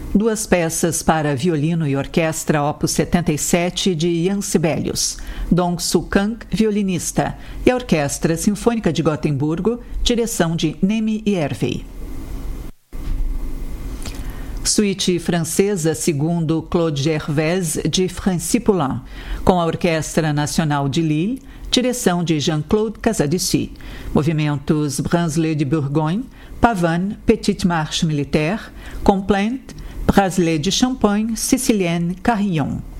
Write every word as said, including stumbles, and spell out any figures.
Duas peças para violino e orquestra opus setenta e sete de Jan Sibelius, Dong Soo Kang, violinista, e a Orquestra Sinfônica de Gotemburgo, direção de Nemi Järvi. Suíte francesa segundo Claude Gervais de Francis Poulenc, com a Orquestra Nacional de Lille, direção de Jean-Claude Casadesus. Movimentos Branle de Bourgogne, Pavane, Petite Marche Militaire, Complainte, Bracelet de Champagne, Sicilienne, Carillon.